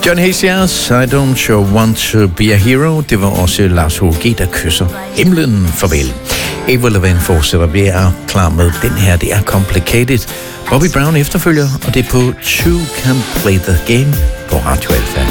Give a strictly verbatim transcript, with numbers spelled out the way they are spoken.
John Hasias, I don't sure want to be a hero. Det var også Lars H G, der kysser himlen farvel. Avril Lavigne fortsætter. Vi er klar med den her. Det er Complicated. Bobby Brown efterfølger, og det er på Two Can Play the Game på Radio Alfa.